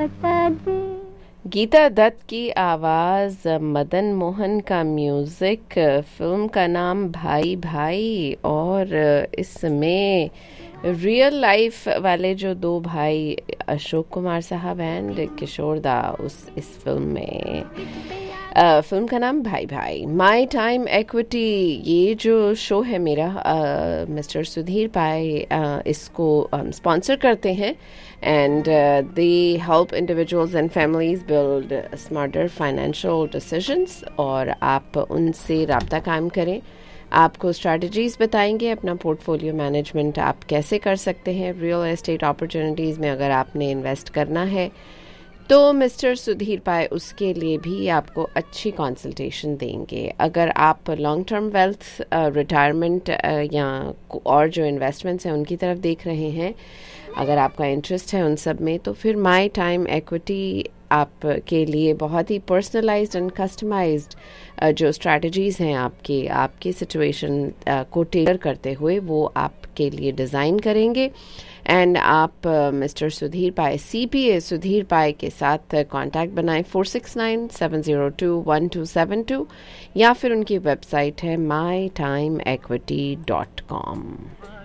बता दे। गीता दत्त की आवाज़, मदन मोहन का म्यूज़िक, फिल्म का नाम भाई भाई। और इसमें रियल लाइफ वाले जो दो भाई अशोक कुमार साहब एंड किशोर दा उस इस फिल्म में। फिल्म का नाम भाई भाई। माई टाइम इक्विटी ये जो शो है मेरा, मिस्टर सुधीर पाई इसको स्पॉन्सर करते हैं and they help individuals and families build smarter financial decisions। और आप उनसे राब्ता कायम करें, आपको स्ट्रैटेजीज बताएंगे अपना पोर्टफोलियो मैनेजमेंट आप कैसे कर सकते हैं। रियल एस्टेट अपॉर्चुनिटीज़ में अगर आपने इन्वेस्ट करना है तो मिस्टर सुधीर पाए उसके लिए भी आपको अच्छी कंसल्टेशन देंगे। अगर आप लॉन्ग टर्म वेल्थ, रिटायरमेंट या और जो इन्वेस्टमेंट्स हैं उनकी तरफ देख रहे हैं, अगर आपका इंटरेस्ट है उन सब में, तो फिर माई टाइम इक्विटी आपके लिए बहुत ही पर्सनलाइज्ड एंड कस्टमाइज्ड जो स्ट्रैटेजीज़ हैं आपकी सिचुएशन को टेलर करते हुए वो आपके लिए डिज़ाइन करेंगे। एंड आप मिस्टर सुधीर पाए CPA सुधीर पाए के साथ कांटेक्ट बनाएं 4697021272 या फिर उनकी वेबसाइट है mytimeequity.com।